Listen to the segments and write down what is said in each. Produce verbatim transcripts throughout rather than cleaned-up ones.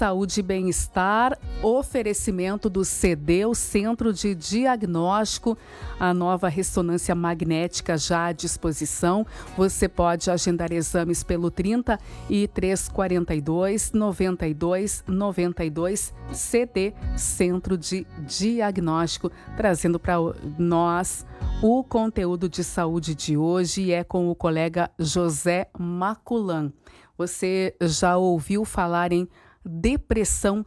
Saúde e Bem-Estar, oferecimento do C D, o Centro de Diagnóstico, a nova ressonância magnética já à disposição. Você pode agendar exames pelo trinta e três quarenta e dois, noventa e dois, noventa e dois, C D, Centro de Diagnóstico, trazendo para nós o conteúdo de saúde de hoje e é com o colega José Maculan. Você já ouviu falar em depressão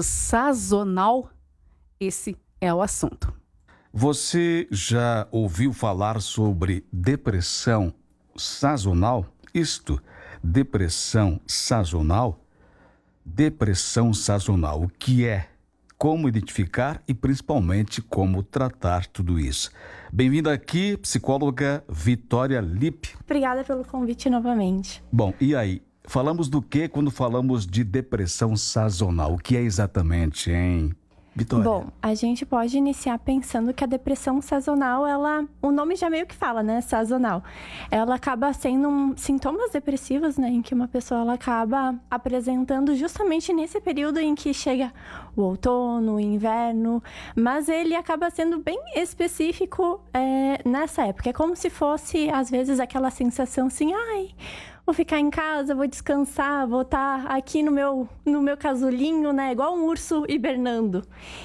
sazonal? Esse é o assunto. Você já ouviu falar sobre depressão sazonal? Isto, depressão sazonal? Depressão sazonal, o que é? Como identificar e principalmente como tratar tudo isso. Bem-vinda aqui, psicóloga Vitória Lippe. Obrigada pelo convite novamente. Bom, e aí? Falamos do que quando falamos de depressão sazonal? O que é exatamente, hein, Vitória? Bom, a gente pode iniciar pensando que a depressão sazonal, ela, o nome já meio que fala, né, sazonal. Ela acaba sendo um, sintomas depressivos, né, em que uma pessoa ela acaba apresentando justamente nesse período em que chega o outono, o inverno, mas ele acaba sendo bem específico é, nessa época. É como se fosse, às vezes, aquela sensação assim, ai... vou ficar em casa, vou descansar, vou estar aqui no meu, no meu casulinho, né? Igual um urso hibernando.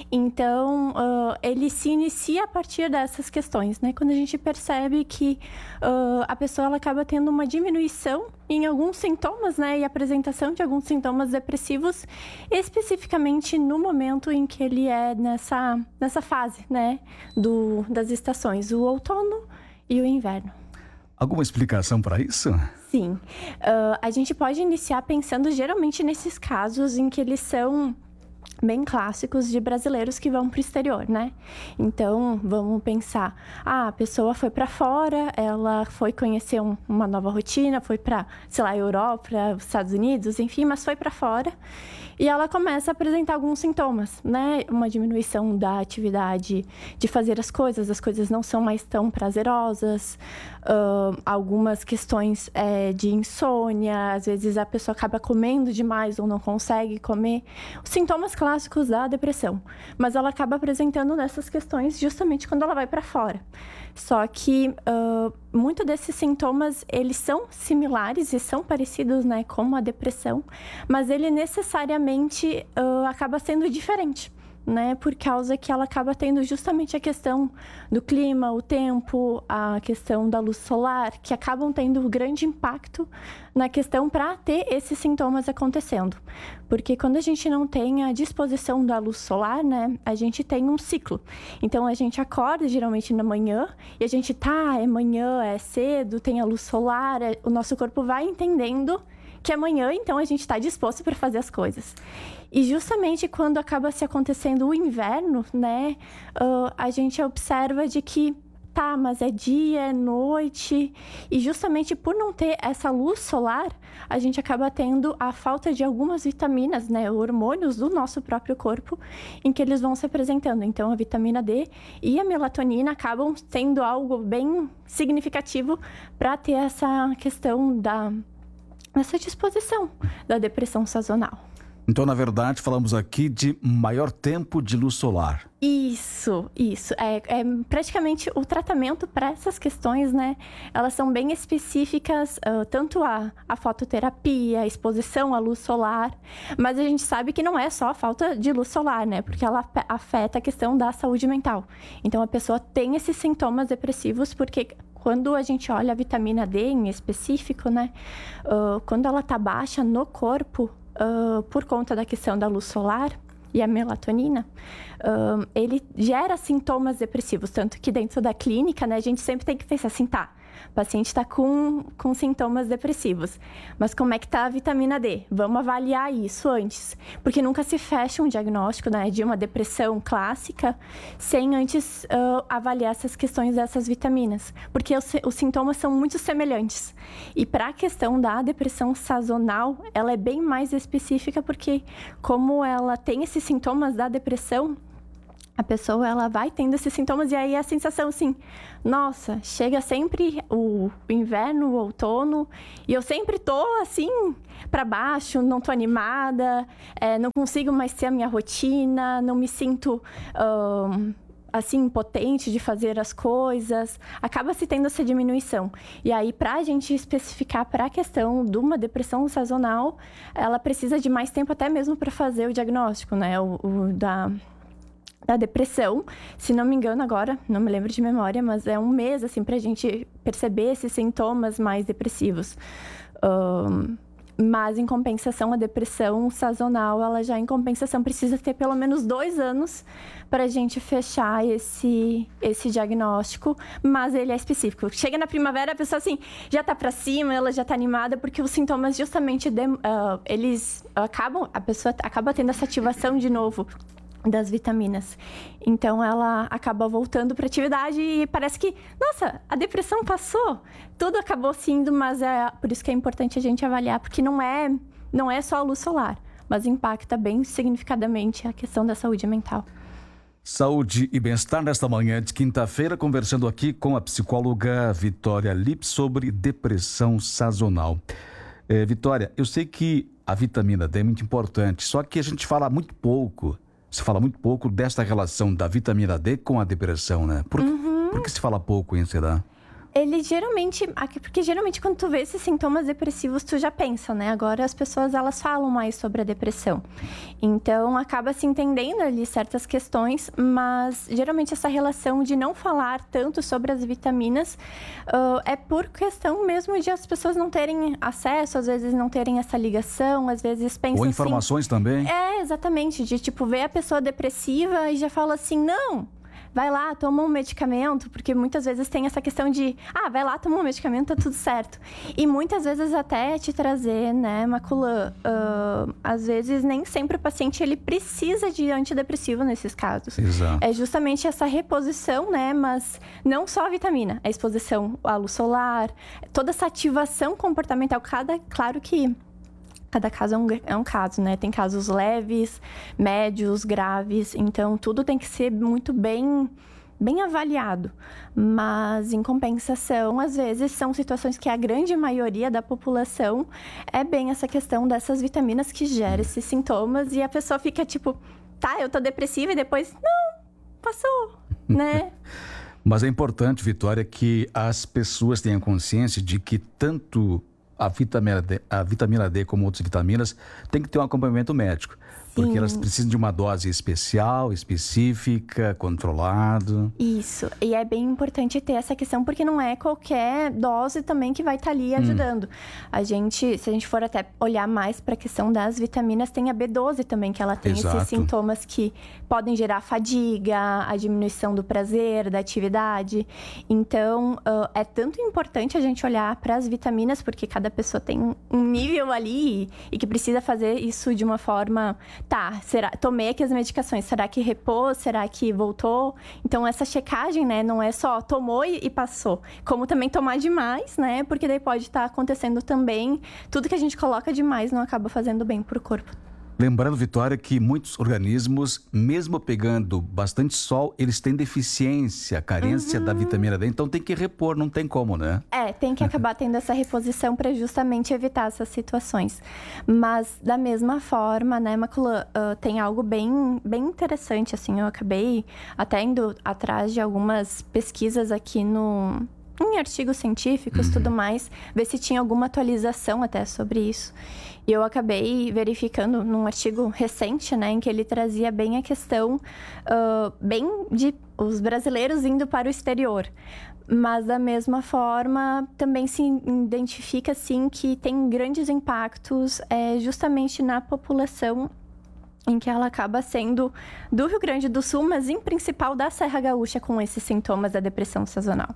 Então, uh, ele se inicia a partir dessas questões, né? Quando a gente percebe que uh, a pessoa ela acaba tendo uma diminuição em alguns sintomas, né? E apresentação de alguns sintomas depressivos, especificamente no momento em que ele é nessa, nessa fase, né? Do, das estações, o outono e o inverno. Alguma explicação para isso? Sim. Uh, a gente pode iniciar pensando geralmente nesses casos em que eles são bem clássicos de brasileiros que vão para o exterior, né? Então, vamos pensar, ah, a pessoa foi para fora, ela foi conhecer um, uma nova rotina, foi para, sei lá, Europa, Estados Unidos, enfim, mas foi para fora e ela começa a apresentar alguns sintomas, né? Uma diminuição da atividade de fazer as coisas, as coisas não são mais tão prazerosas, uh, algumas questões é, de insônia, às vezes a pessoa acaba comendo demais ou não consegue comer. Os sintomas clássicos da depressão, mas ela acaba apresentando nessas questões justamente quando ela vai para fora. Só que uh, muitos desses sintomas, eles são similares e são parecidos, né, com a depressão, mas ele necessariamente uh, acaba sendo diferente, né, por causa que ela acaba tendo justamente a questão do clima, o tempo, a questão da luz solar, que acabam tendo um grande impacto na questão para ter esses sintomas acontecendo. Porque quando a gente não tem a disposição da luz solar, né, a gente tem um ciclo. Então, a gente acorda geralmente na manhã e a gente tá, é manhã, é cedo, tem a luz solar, é, o nosso corpo vai entendendo que amanhã, então, a gente está disposto para fazer as coisas. E justamente quando acaba se acontecendo o inverno, né, uh, a gente observa de que tá, mas é dia, é noite, e justamente por não ter essa luz solar, a gente acaba tendo a falta de algumas vitaminas, né, hormônios do nosso próprio corpo, em que eles vão se apresentando. Então, a vitamina D e a melatonina acabam sendo algo bem significativo para ter essa questão da essa disposição da depressão sazonal. Então, na verdade, falamos aqui de maior tempo de luz solar. Isso, isso. É, é praticamente o tratamento para essas questões, né? Elas são bem específicas, uh, tanto a, a fototerapia, a exposição à luz solar, mas a gente sabe que não é só a falta de luz solar, né? Porque ela afeta a questão da saúde mental. Então, a pessoa tem esses sintomas depressivos porque... quando a gente olha a vitamina D em específico, né? Uh, quando ela tá baixa no corpo, uh, por conta da questão da luz solar e a melatonina, uh, ele gera sintomas depressivos. Tanto que dentro da clínica, né, a gente sempre tem que pensar assim, tá, o paciente está com, com sintomas depressivos, mas como é que está a vitamina D? Vamos avaliar isso antes, porque nunca se fecha um diagnóstico, né, de uma depressão clássica sem antes uh, avaliar essas questões dessas vitaminas, porque os, os sintomas são muito semelhantes. E para a questão da depressão sazonal, ela é bem mais específica, porque como ela tem esses sintomas da depressão, a pessoa ela vai tendo esses sintomas e aí a sensação assim, nossa, chega sempre o inverno, o outono e eu sempre tô assim para baixo, não tô animada, é, não consigo mais ter a minha rotina, não me sinto um, assim impotente de fazer as coisas, acaba se tendo essa diminuição. E aí para a gente especificar para a questão de uma depressão sazonal, ela precisa de mais tempo até mesmo para fazer o diagnóstico, né, o, o da da depressão, se não me engano agora, não me lembro de memória, mas é um mês, assim, pra gente perceber esses sintomas mais depressivos. Um, mas, em compensação, a depressão sazonal, ela já, em compensação, precisa ter pelo menos dois anos pra gente fechar esse, esse diagnóstico, mas ele é específico. Chega na primavera, a pessoa, assim, já tá pra cima, ela já tá animada, porque os sintomas, justamente, de, uh, eles acabam, a pessoa acaba tendo essa ativação de novo das vitaminas. Então, ela acaba voltando para a atividade e parece que, nossa, a depressão passou. Tudo acabou se indo, mas é por isso que é importante a gente avaliar, porque não é, não é só a luz solar, mas impacta bem significadamente a questão da saúde mental. Saúde e bem-estar nesta manhã de quinta-feira, conversando aqui com a psicóloga Vitória Lipp sobre depressão sazonal. É, Vitória, eu sei que a vitamina D é muito importante, só que a gente fala muito pouco Se fala muito pouco desta relação da vitamina D com a depressão, né? Por, uhum. por que se fala pouco, hein, será? Ele geralmente, porque geralmente quando tu vê esses sintomas depressivos, tu já pensa, né? Agora as pessoas, elas falam mais sobre a depressão. Então, acaba se entendendo ali certas questões, mas geralmente essa relação de não falar tanto sobre as vitaminas uh, é por questão mesmo de as pessoas não terem acesso, às vezes não terem essa ligação, às vezes pensam Ou informações assim, também. É, exatamente, de tipo, ver a pessoa depressiva e já fala assim, não... Vai lá, toma um medicamento, porque muitas vezes tem essa questão de, ah, vai lá, toma um medicamento, tá tudo certo. E muitas vezes até te trazer, né, Maculã, uh, às vezes nem sempre o paciente, ele precisa de antidepressivo nesses casos. Exato. É justamente essa reposição, né, mas não só a vitamina, a exposição à luz solar, toda essa ativação comportamental, cada, claro que... Cada caso é um, é um caso, né? Tem casos leves, médios, graves. Então, tudo tem que ser muito bem, bem avaliado. Mas, em compensação, às vezes, são situações que a grande maioria da população é bem essa questão dessas vitaminas que geram esses sintomas. E a pessoa fica tipo, tá, eu tô depressiva. E depois, não, passou, né? Mas é importante, Vitória, que as pessoas tenham consciência de que tanto... A vitamina D, a vitamina D, como outras vitaminas, tem que ter um acompanhamento médico. Porque Sim. elas precisam de uma dose especial, específica, controlado. Isso. E é bem importante ter essa questão, porque não é qualquer dose também que vai estar ali ajudando. Hum. A gente, se a gente for até olhar mais para a questão das vitaminas, tem a B doze também, que ela tem Exato. esses sintomas que podem gerar fadiga, a diminuição do prazer, da atividade. Então, uh, é tanto importante a gente olhar para as vitaminas, porque cada pessoa tem um nível ali e, e que precisa fazer isso de uma forma... Tá, será, tomei aqui as medicações, será que repôs, será que voltou? Então, essa checagem, né, não é só tomou e, e passou, como também tomar demais, né, porque daí pode estar acontecendo também, tudo que a gente coloca demais não acaba fazendo bem pro corpo. Lembrando, Vitória, que muitos organismos, mesmo pegando bastante sol, eles têm deficiência, carência uhum. da vitamina D, então tem que repor, não tem como, né? É, tem que acabar tendo essa reposição para justamente evitar essas situações. Mas, da mesma forma, né, Maculã, uh, tem algo bem, bem interessante, assim, eu acabei até indo atrás de algumas pesquisas aqui no... em artigos científicos e uhum. tudo mais, ver se tinha alguma atualização até sobre isso. E eu acabei verificando num artigo recente, né, em que ele trazia bem a questão, uh, bem de os brasileiros indo para o exterior. Mas, da mesma forma, também se identifica, sim, que tem grandes impactos é, justamente na população em que ela acaba sendo do Rio Grande do Sul, mas em principal da Serra Gaúcha, com esses sintomas da depressão sazonal.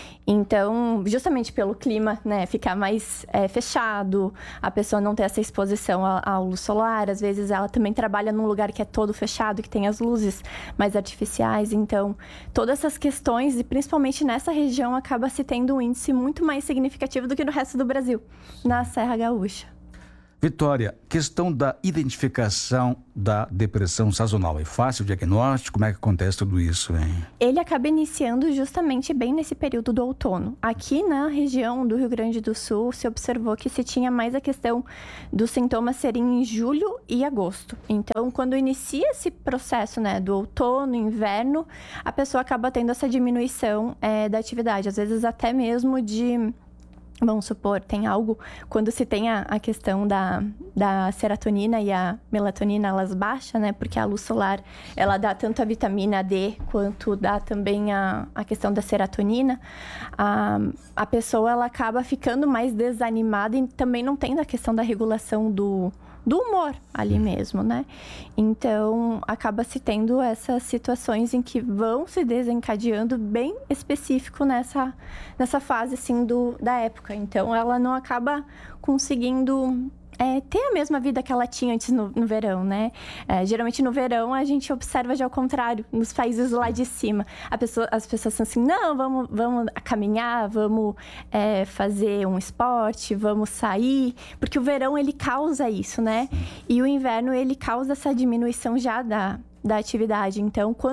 Então, justamente pelo clima, né, ficar mais é, fechado, a pessoa não ter essa exposição à luz solar, às vezes ela também trabalha num lugar que é todo fechado, que tem as luzes mais artificiais, então, todas essas questões, e principalmente nessa região, acaba se tendo um índice muito mais significativo do que no resto do Brasil, na Serra Gaúcha. Vitória, questão da identificação da depressão sazonal. É fácil o diagnóstico? Como é que acontece tudo isso, hein? Ele acaba iniciando justamente bem nesse período do outono. Aqui na região do Rio Grande do Sul, se observou que se tinha mais a questão dos sintomas serem em julho e agosto. Então, quando inicia esse processo, né, do outono, inverno, a pessoa acaba tendo essa diminuição é, da atividade. Às vezes até mesmo de... Vamos supor, tem algo, quando se tem a, a questão da, da serotonina e a melatonina, elas baixam, né? Porque a luz solar, ela dá tanto a vitamina D, quanto dá também a, a questão da serotonina. A, a pessoa, ela acaba ficando mais desanimada e também não tendo a questão da regulação do... do humor ali mesmo, né? Então, acaba se tendo essas situações em que vão se desencadeando bem específico nessa, nessa fase, assim, do, da época. Então, ela não acaba conseguindo... É, ter a mesma vida que ela tinha antes no, no verão, né? É, geralmente no verão a gente observa já o contrário, nos países lá de cima. A pessoa, as pessoas são assim, não, vamos, vamos caminhar, vamos é, fazer um esporte, vamos sair. Porque o verão, ele causa isso, né? E o inverno, ele causa essa diminuição já da, da atividade. Então, quando